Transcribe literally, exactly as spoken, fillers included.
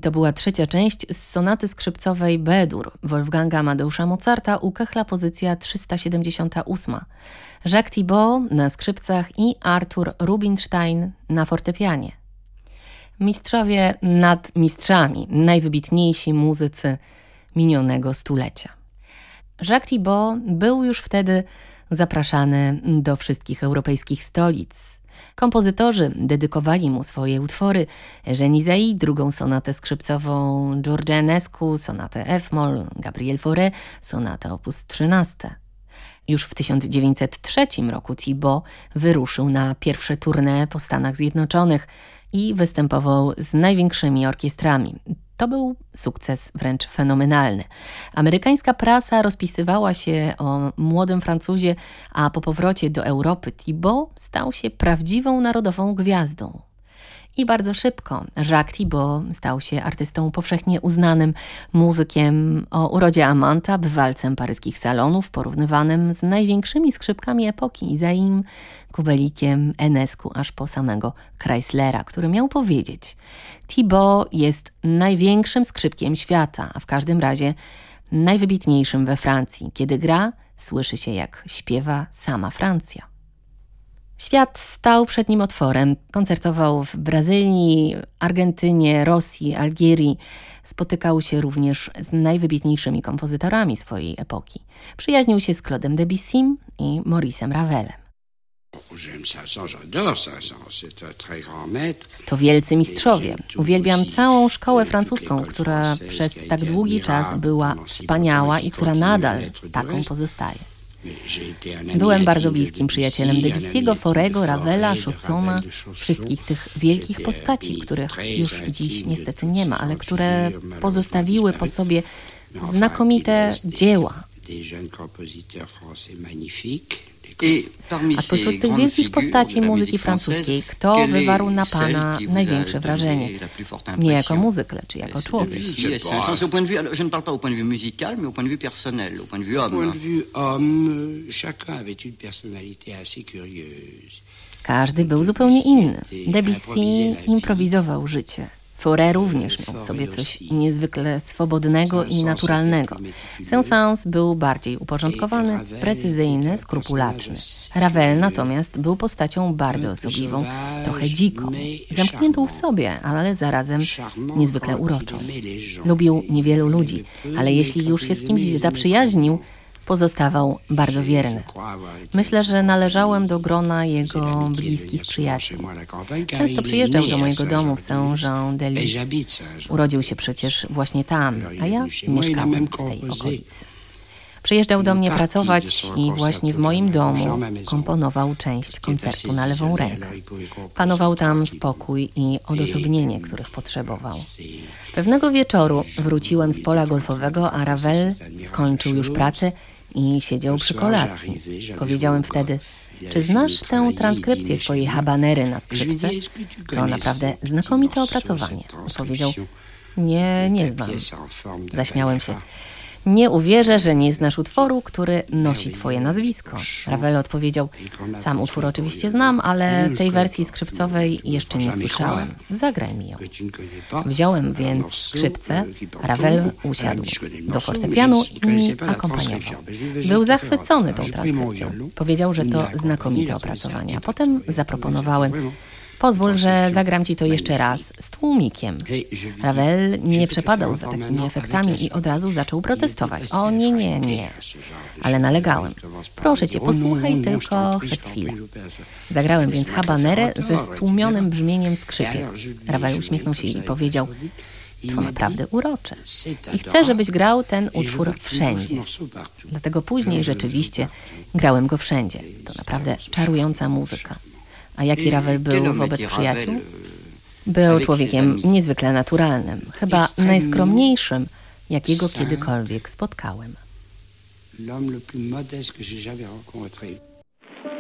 To była trzecia część z sonaty skrzypcowej B-dur Wolfganga Amadeusza Mozarta, u Kechla pozycja trzysta siedemdziesiąta ósma. Jacques Thibaud na skrzypcach i Arthur Rubinstein na fortepianie. Mistrzowie nad mistrzami, najwybitniejsi muzycy minionego stulecia. Jacques Thibaud był już wtedy zapraszany do wszystkich europejskich stolic. Kompozytorzy dedykowali mu swoje utwory: Eugenie Zaï, drugą sonatę skrzypcową Georgia Enescu, sonatę F-moll, Gabriel Fauré, sonatę op. trzynaście. Już w tysiąc dziewięćset trzecim roku Thibaud wyruszył na pierwsze tournée po Stanach Zjednoczonych i występował z największymi orkiestrami. To był sukces wręcz fenomenalny. Amerykańska prasa rozpisywała się o młodym Francuzie, a po powrocie do Europy Thibaud stał się prawdziwą narodową gwiazdą. I bardzo szybko Jacques Thibaud stał się artystą powszechnie uznanym, muzykiem o urodzie amanta, bywalcem paryskich salonów, porównywanym z największymi skrzypkami epoki, Zaim, Kubelikiem, Enescu, aż po samego Chryslera, który miał powiedzieć: Thibaud jest największym skrzypkiem świata, a w każdym razie najwybitniejszym we Francji. Kiedy gra, słyszy się, jak śpiewa sama Francja. Świat stał przed nim otworem. Koncertował w Brazylii, Argentynie, Rosji, Algierii. Spotykał się również z najwybitniejszymi kompozytorami swojej epoki. Przyjaźnił się z Claudem Debussym i Mauricem Ravelem. To wielcy mistrzowie. Uwielbiam całą szkołę francuską, która przez tak długi czas była wspaniała i która nadal taką pozostaje. Byłem bardzo bliskim przyjacielem Debussy'ego, Faurégo, Ravela, Chaussona, wszystkich tych wielkich postaci, których już dziś niestety nie ma, ale które pozostawiły po sobie znakomite dzieła. A spośród tych wielkich postaci muzyki francuskiej, kto wywarł na pana największe wrażenie? Nie jako muzyk, lecz jako człowiek. Każdy był zupełnie inny. Debussy improwizował życie. Fauré również miał w sobie coś niezwykle swobodnego i naturalnego. Saint-Saëns był bardziej uporządkowany, precyzyjny, skrupulatny. Ravel natomiast był postacią bardzo osobliwą, trochę dziką, zamkniętą w sobie, ale zarazem niezwykle uroczą. Lubił niewielu ludzi, ale jeśli już się z kimś zaprzyjaźnił, pozostawał bardzo wierny. Myślę, że należałem do grona jego bliskich przyjaciół. Często przyjeżdżał do mojego domu w Saint-Jean-de-Luz. Urodził się przecież właśnie tam, a ja mieszkałem w tej okolicy. Przyjeżdżał do mnie pracować i właśnie w moim domu komponował część koncertu na lewą rękę. Panował tam spokój i odosobnienie, których potrzebował. Pewnego wieczoru wróciłem z pola golfowego, a Ravel skończył już pracę i siedział przy kolacji. Powiedziałem wtedy: czy znasz tę transkrypcję swojej habanery na skrzypce? To naprawdę znakomite opracowanie. Odpowiedział: nie, nie znam. Zaśmiałem się. Nie uwierzę, że nie znasz utworu, który nosi twoje nazwisko. Ravel odpowiedział: sam utwór oczywiście znam, ale tej wersji skrzypcowej jeszcze nie słyszałem. Zagraj mi ją. Wziąłem więc skrzypce, Ravel usiadł do fortepianu i mi akompaniował. Był zachwycony tą transkrypcją. Powiedział, że to znakomite opracowanie, a potem zaproponowałem: pozwól, że zagram ci to jeszcze raz z tłumikiem. Ravel nie przepadał za takimi efektami i od razu zaczął protestować. O nie, nie, nie. Ale nalegałem. Proszę cię, posłuchaj tylko przez chwilę. Zagrałem więc habanerę ze stłumionym brzmieniem skrzypiec. Ravel uśmiechnął się i powiedział: to naprawdę urocze. I chcę, żebyś grał ten utwór wszędzie. Dlatego później rzeczywiście grałem go wszędzie. To naprawdę czarująca muzyka. A jaki Ravel był wobec przyjaciół? Był człowiekiem niezwykle naturalnym, chyba najskromniejszym, jakiego kiedykolwiek spotkałem. L'homme le plus modeste que j'ai jamais rencontré.